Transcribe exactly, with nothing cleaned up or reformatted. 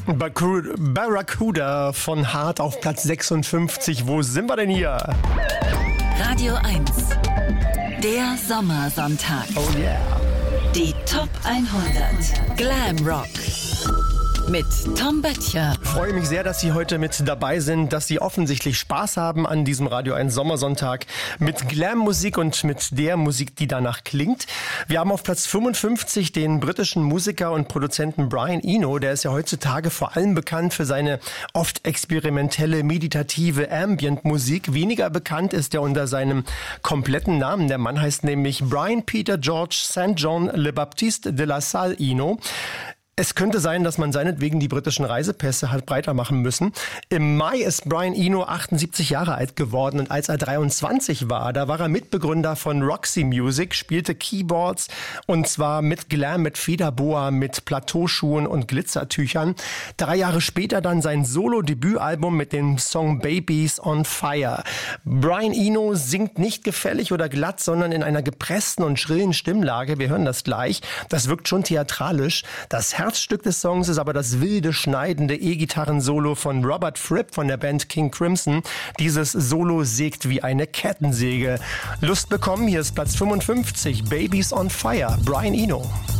Barracuda von Hart auf Platz sechsundfünfzig. Wo sind wir denn hier? Radio eins, der Sommersonntag. Oh yeah. Die Top hundert Glam Rock mit Tom Böttcher. Ich freue mich sehr, dass Sie heute mit dabei sind, dass Sie offensichtlich Spaß haben an diesem Radio eins Sommersonntag mit Glam-Musik und mit der Musik, die danach klingt. Wir haben auf Platz fünfundfünfzig den britischen Musiker und Produzenten Brian Eno. Der ist ja heutzutage vor allem bekannt für seine oft experimentelle, meditative Ambient-Musik. Weniger bekannt ist er unter seinem kompletten Namen. Der Mann heißt nämlich Brian Peter George Saint John Le Baptiste de la Salle Eno. Es könnte sein, dass man seinetwegen die britischen Reisepässe halt breiter machen müssen. Im Mai ist Brian Eno achtundsiebzig Jahre alt geworden und als er dreiundzwanzig war, da war er Mitbegründer von Roxy Music, spielte Keyboards und zwar mit Glam, mit Federboa, mit Plateauschuhen und Glitzertüchern. Drei Jahre später dann sein Solo-Debütalbum mit dem Song Babies on Fire. Brian Eno singt nicht gefällig oder glatt, sondern in einer gepressten und schrillen Stimmlage. Wir hören das gleich. Das wirkt schon theatralisch. Das Herzstück des Songs ist aber das wilde, schneidende E-Gitarren-Solo von Robert Fripp von der Band King Crimson. Dieses Solo sägt wie eine Kettensäge. Lust bekommen, hier ist Platz fünfundfünfzig, Babies on Fire, Brian Eno.